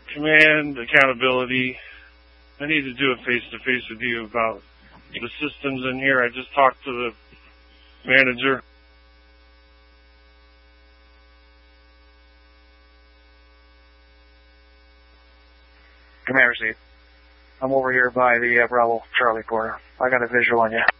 command, accountability. I need to do a face-to-face with you about the systems in here. I just talked to the manager. Commander Steve, I'm over here by the Bravo Charlie corner. I got a visual on you.